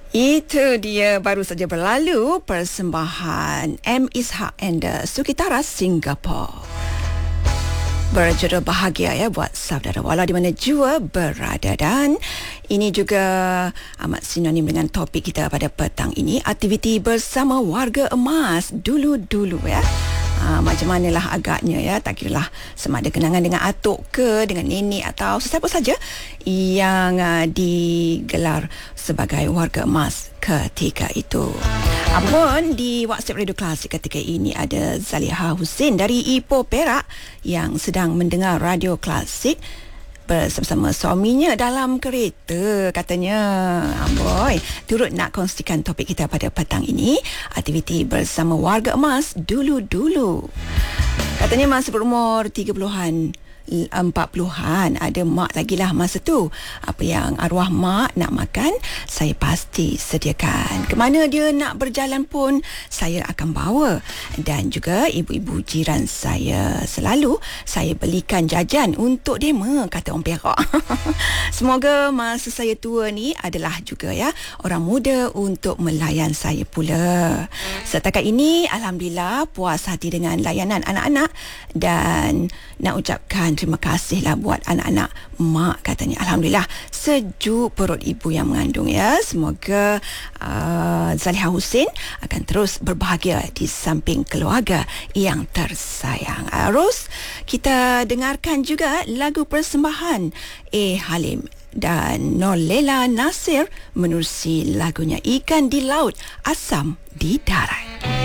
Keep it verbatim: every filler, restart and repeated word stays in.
Itu dia baru saja berlalu persembahan M. Ishak and the Sukitara Singapore. Berjodoh bahagia ya buat saudara wala di mana jua berada, dan ini juga amat sinonim dengan topik kita pada petang ini, aktiviti bersama warga emas dulu-dulu ya. Ha, macam manalah agaknya ya, tak kiralah sama ada kenangan dengan atuk ke, dengan nenek atau sesiapa saja yang uh, digelar sebagai warga emas ketika itu. Apapun, di WhatsApp Radio Klasik ketika ini ada Zaliha Husin dari Ipoh Perak yang sedang mendengar Radio Klasik bersama suaminya dalam kereta, katanya. Amboi, turut nak kongsikan topik kita pada petang ini, aktiviti bersama warga emas dulu-dulu. Katanya masa berumur tiga puluhan, empat puluhan, ada mak lagi lah masa tu. Apa yang arwah mak nak makan, saya pasti sediakan. Kemana dia nak berjalan pun saya akan bawa. Dan juga ibu-ibu jiran saya, selalu saya belikan jajan untuk dema, kata orang Perak. Semoga masa saya tua ni adalah juga ya orang muda untuk melayan saya pula. Setakat ini alhamdulillah puas hati dengan layanan anak-anak, dan nak ucapkan terima kasihlah buat anak-anak mak, katanya. Alhamdulillah sejuk perut ibu yang mengandung ya. Semoga uh, Zaliha Husin akan terus berbahagia di samping keluarga yang tersayang. Uh, Ros, kita dengarkan juga lagu persembahan A. Halim dan Nolela Nasir menerusi lagunya Ikan di Laut, Asam di Darat.